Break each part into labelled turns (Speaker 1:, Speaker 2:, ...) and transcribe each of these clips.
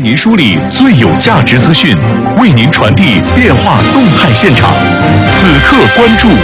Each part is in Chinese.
Speaker 1: 您梳理最有价值资讯，为您传递变化动态现场。此刻关注。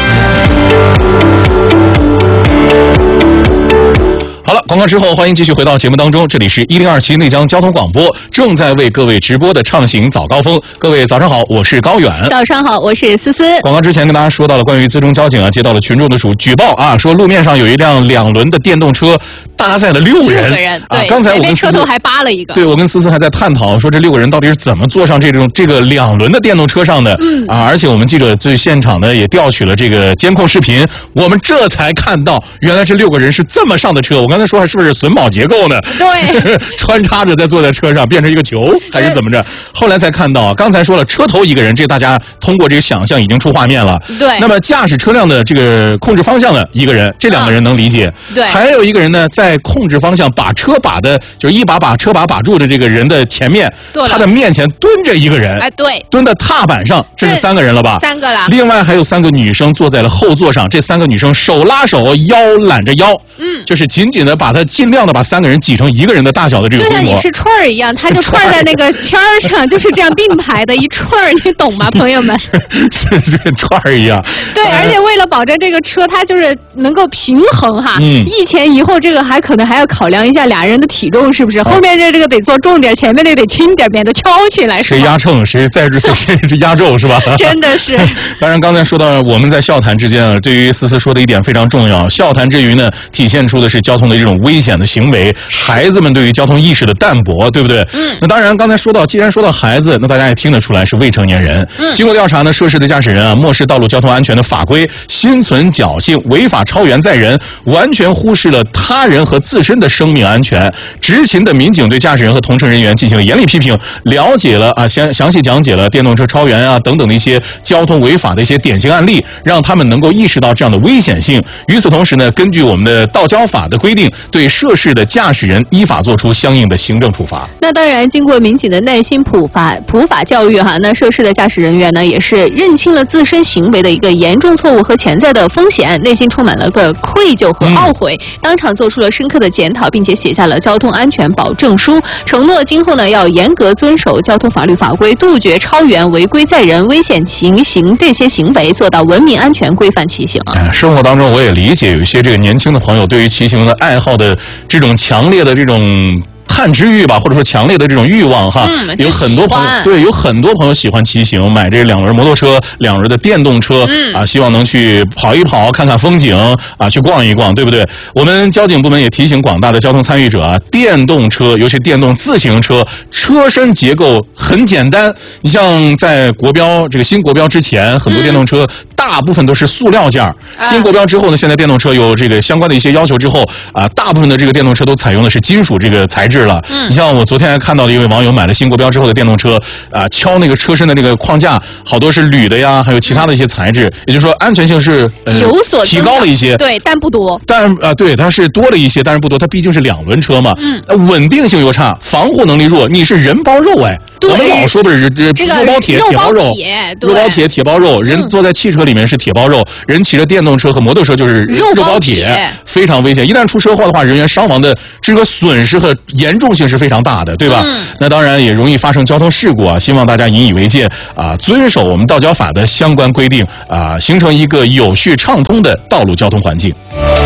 Speaker 1: 好了，广告之后，欢迎继续回到节目当中。这里是1027内江交通广播，正在为各位直播的畅行早高峰。各位早上好，我是高远。
Speaker 2: 早上好，我是思思。
Speaker 1: 广告之前跟大家说到了关于资中交警接到了群众的举报说路面上有一辆2轮的电动车搭载了6人。
Speaker 2: 对，
Speaker 1: 刚才我跟
Speaker 2: 车头还扒了一个。
Speaker 1: 对，我跟思思还在探讨说这6个人到底是怎么坐上这个2轮的电动车上的。而且我们记者对现场呢也调取了这个监控视频，我们这才看到原来这6个人是这么上的车。我刚才说是不是榫卯结构呢？
Speaker 2: 对，
Speaker 1: 穿插着在坐在车上变成一个球还是怎么着？后来才看到，刚才说了车头1个人，这大家通过这个想象已经出画面了。
Speaker 2: 对。
Speaker 1: 那么驾驶车辆的这个控制方向的1个人，这2个人能理解。
Speaker 2: 对。还
Speaker 1: 有1个人呢，在控制方向把车把的，就是一把车把住的这个人的前面，他的面前蹲着1个人。
Speaker 2: 哎，对。
Speaker 1: 蹲在踏板上，这是3个人了吧
Speaker 2: ？3个了。
Speaker 1: 另外还有3个女生坐在了后座上，这3个女生手拉手，腰揽着腰。就是紧紧的把他尽量的把3个人挤成1个人的大小的这个规模，
Speaker 2: 就像你吃串儿一样，他就串在那个签儿上，就是这样并排的一串儿，你懂吗，朋友们？
Speaker 1: 这串儿一样。
Speaker 2: 对，而且为了保证这个车它就是能够平衡哈，一前一后，这个可能还要考量一下俩人的体重是不是？后面这个得做重点，前面得轻点，免得翘起来。
Speaker 1: 谁压秤，谁在这谁压轴是吧？
Speaker 2: 真的是。
Speaker 1: 当然，刚才说到我们在笑谈之间对于思思说的一点非常重要，笑谈之余呢，体现出的是交通的这种危险的行为，孩子们对于交通意识的淡薄，对不对？那当然，刚才既然说到孩子，那大家也听得出来是未成年人。经过调查呢，涉事的驾驶人漠视道路交通安全的法规，心存侥幸，违法超员载人，完全忽视了他人和自身的生命安全。执勤的民警对驾驶人和同乘人员进行了严厉批评，了解了详细讲解了电动车超员等等的一些交通违法的一些典型案例，让他们能够意识到这样的危险性。与此同时呢，根据我们的道交法的规定，对涉事的驾驶人依法作出相应的行政处罚。
Speaker 2: 那当然，经过民警的耐心普法教育那涉事的驾驶人员呢，也是认清了自身行为的一个严重错误和潜在的风险，内心充满了个愧疚和懊悔，当场做出了深刻的检讨，并且写下了交通安全保证书，承诺今后呢要严格遵守交通法律法规，杜绝超员、违规载人、危险骑行这些行为，做到文明安全规范骑行。
Speaker 1: 生活当中我也理解有一些这个年轻的朋友对于骑行的爱好的这种强烈的这种探知欲吧，或者说强烈的这种欲望有很多朋友喜欢骑行，买这2轮摩托车、2轮的电动车希望能去跑一跑，看看风景去逛一逛，对不对？我们交警部门也提醒广大的交通参与者电动车，尤其电动自行车，车身结构很简单。你像在新国标之前，很多电动车大部分都是塑料件新国标之后呢，现在电动车有这个相关的一些要求之后大部分的这个电动车都采用的是金属这个材质了。你像我昨天还看到的一位网友买了新国标之后的电动车敲那个车身的那个框架，好多是铝的呀，还有其他的一些材质，也就是说安全性是
Speaker 2: 有所
Speaker 1: 提高了一些，
Speaker 2: 对，但不多。
Speaker 1: 对，它是多了一些，但是不多，它毕竟是2轮车嘛，稳定性又差，防护能力弱，你是人包肉我们老说的是肉包铁、铁包肉，肉包铁、铁包肉，人坐在汽车里面是铁包肉，人骑着电动车和摩托车就是肉包铁，非常危险。一旦出车祸的话，人员伤亡的这个损失和严重性是非常大的，对吧？那当然也容易发生交通事故希望大家引以为戒遵守我们道交法的相关规定形成一个有序畅通的道路交通环境。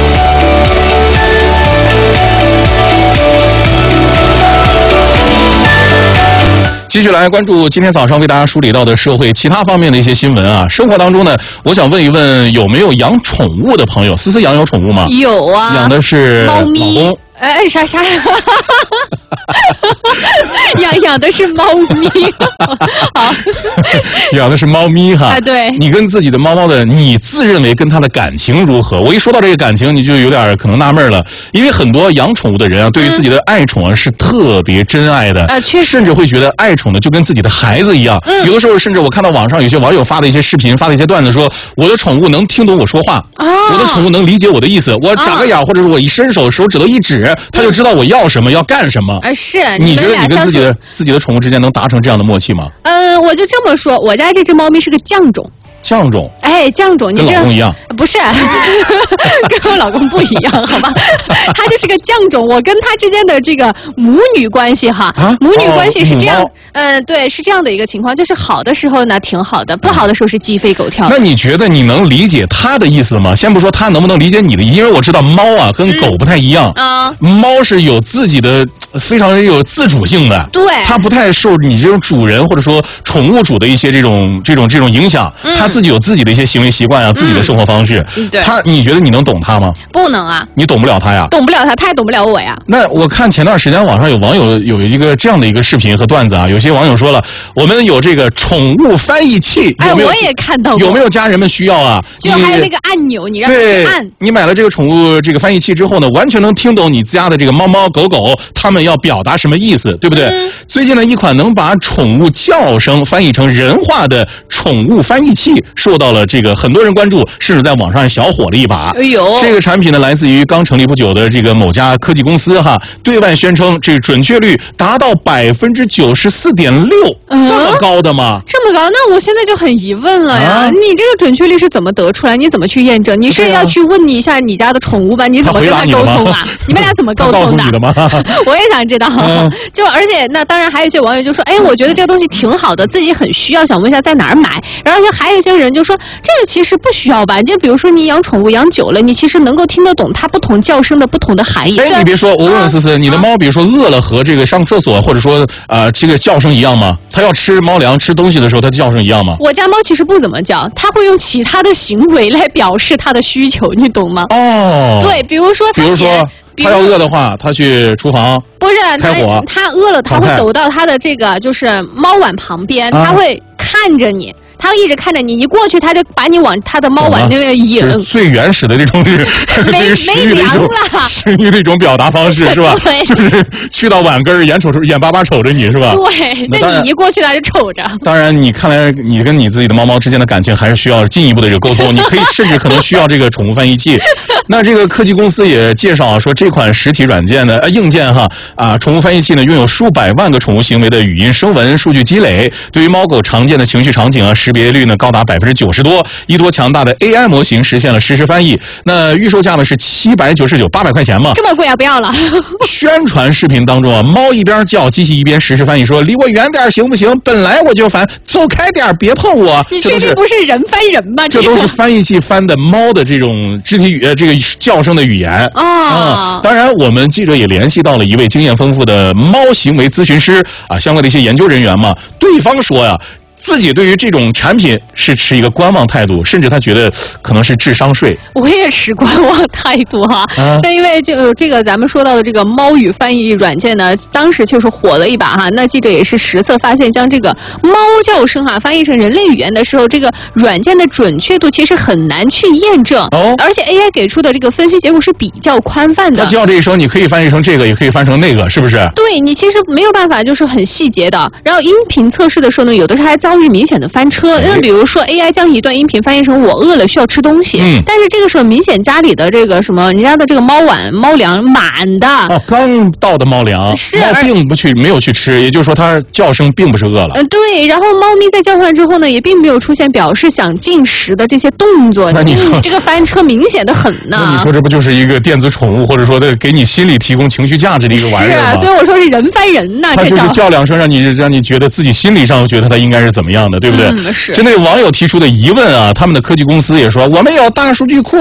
Speaker 1: 继续来关注今天早上为大家梳理到的社会其他方面的一些新闻生活当中呢，我想问一问有没有养宠物的朋友？思思养有宠物吗？
Speaker 2: 有啊，
Speaker 1: 养的是
Speaker 2: 猫咪。啥？养的是猫咪，好，
Speaker 1: 养的是猫咪
Speaker 2: 对，
Speaker 1: 你跟自己的猫的，你自认为跟它的感情如何？我一说到这个感情，你就有点可能纳闷了，因为很多养宠物的人对于自己的爱宠是特别珍爱的
Speaker 2: 确实，
Speaker 1: 甚至会觉得爱宠呢就跟自己的孩子一样。有的时候甚至我看到网上有些网友发的一些视频，发的一些段子，说我的宠物能听懂我说话，我的宠物能理解我的意思，我眨个眼或者是我一伸手指头一指，它就知道我要什么要干什么。
Speaker 2: 是，
Speaker 1: 你觉得你跟自己的宠物之间能达成这样的默契吗？
Speaker 2: 我就这么说，我家这只猫咪是个犟种。
Speaker 1: 犟种。
Speaker 2: 哎，犟种，你
Speaker 1: 跟老公一样？
Speaker 2: 不是，跟我老公不一样，好吧？他就是个犟种，我跟他之间的这个母女关系哈，母女关系是这样，对，是这样的一个情况，就是好的时候呢挺好的，不好的时候是鸡飞狗跳。
Speaker 1: 那你觉得你能理解他的意思吗？先不说他能不能理解你的，因为我知道猫啊跟狗不太一样，猫是有自己的非常有自主性的，
Speaker 2: 对，
Speaker 1: 它不太受你这种主人或者说宠物主的一些这种影响，它自己有自己的一些行为习惯啊，自己的生活方式。
Speaker 2: 对，
Speaker 1: 你觉得你能懂它吗？
Speaker 2: 不能啊，
Speaker 1: 你懂不了它呀？
Speaker 2: 懂不了它，它也懂不了我呀。
Speaker 1: 那我看前段时间网上有网友有一个这样的一个视频和段子啊，有些网友说了，我们有这个宠物翻译器，
Speaker 2: 哎，我也看到过，
Speaker 1: 有没有家人们需要啊？
Speaker 2: 就还有那个按钮，你让它去按。
Speaker 1: 你买了这个宠物这个翻译器之后呢，完全能听懂你家的这个猫猫狗狗它们要表达什么意思，对不对？最近呢，一款能把宠物叫声翻译成人话的宠物翻译器受到了这个很多人关注，甚至在网上小火了一把。
Speaker 2: 哎呦，
Speaker 1: 这个产品呢来自于刚成立不久的这个某家科技公司哈，对外宣称这个准确率达到94.6%，这么高的吗？
Speaker 2: 这么高？那我现在就很疑问了呀，你这个准确率是怎么得出来？你怎么去验证？你是要去问你一下你家的宠物吧？你怎么跟他沟通啊？你们俩怎么沟通的？我也想知道。就而且那当然还有一些网友就说，哎，我觉得这个东西挺好的，自己很需要，想问一下在哪儿买。然后就还有一些人就说，这个其实不需要吧？就比如说你养宠物养久了，你其实能够听得懂它不同叫声的不同的含义。
Speaker 1: 哎，你别说，我问问思思，你的猫比如说饿了和这个上厕所或者说这个叫声一样吗？它要吃猫粮吃东西的时候，它叫声一样吗？
Speaker 2: 我家猫其实不怎么叫，它会用其他的行为来表示它的需求，你懂吗？
Speaker 1: 哦，
Speaker 2: 对，比如说
Speaker 1: 他要饿的话，他去厨房
Speaker 2: 不是
Speaker 1: 开火，
Speaker 2: 他饿了，他会走到他的这个就是猫碗旁边，他会看着你。他会一直看着你，你过去他就把你往他的猫碗那边引。
Speaker 1: 是最原始的这种
Speaker 2: 没粮了，
Speaker 1: 食欲的一种表达方式是吧？
Speaker 2: 对，
Speaker 1: 就是去到碗根眼巴巴瞅着你是吧？
Speaker 2: 对，就你一过去他就瞅着。
Speaker 1: 当然，你看来你跟你自己的猫猫之间的感情还是需要进一步的这个沟通，你可以甚至可能需要这个宠物翻译器。那这个科技公司也介绍说，这款实体软件的硬件宠物翻译器呢，拥有数百万个宠物行为的语音声纹数据积累，对于猫狗常见的情绪场景啊，识别率呢高达90%多，依托强大的 AI 模型实现了实时翻译。那预售价呢是799，800块钱嘛？
Speaker 2: 这么贵啊，不要了。
Speaker 1: 宣传视频当中啊，猫一边叫，机器一边实时翻译说：“离我远点行不行？本来我就烦，走开点，别碰我。”
Speaker 2: 你确定不是人翻人吗？
Speaker 1: 这都是翻译器翻的猫的这种肢体这个叫声的语言啊。当然，我们记者也联系到了一位经验丰富的猫行为咨询师啊，相关的一些研究人员嘛，对方说呀，自己对于这种产品是持一个观望态度，甚至他觉得可能是智商税。
Speaker 2: 我也持观望态度哈。那因为就这个咱们说到的这个猫语翻译软件呢，当时就是火了一把哈。那记者也是实测发现，将这个猫叫声翻译成人类语言的时候，这个软件的准确度其实很难去验证。而且 AI 给出的这个分析结果是比较宽泛的。
Speaker 1: 它叫这一声，你可以翻译成这个，也可以翻成那个，是不是？
Speaker 2: 对，你其实没有办法就是很细节的。然后音频测试的时候呢，有的时候还遭遇明显的翻车。那比如说 AI 将一段音频翻译成我饿了需要吃东西，但是这个时候明显家里的这个什么，人家的这个猫碗猫粮满的，
Speaker 1: 刚倒的猫粮，
Speaker 2: 是
Speaker 1: 猫没有去吃，也就是说它叫声并不是饿了。
Speaker 2: 对，然后猫咪在叫唤之后呢，也并没有出现表示想进食的这些动作。
Speaker 1: 那你说
Speaker 2: 这个翻车明显的很呢。
Speaker 1: 那你说这不就是一个电子宠物，或者说给你心理提供情绪价值的一个玩意儿吗？
Speaker 2: 是啊，所以我说是人翻人呐。
Speaker 1: 它就是叫两声，让你觉得自己心理上觉得它应该是怎么样的，对不对？
Speaker 2: 是。
Speaker 1: 针对网友提出的疑问啊，他们的科技公司也说，我们有大数据库。